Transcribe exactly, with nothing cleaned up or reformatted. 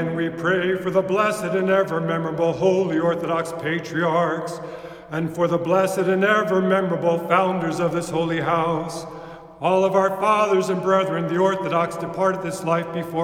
And we pray for the blessed and ever memorable Holy Orthodox Patriarchs, and for the blessed and ever memorable founders of this holy house, all of our fathers and brethren, the Orthodox, departed this life before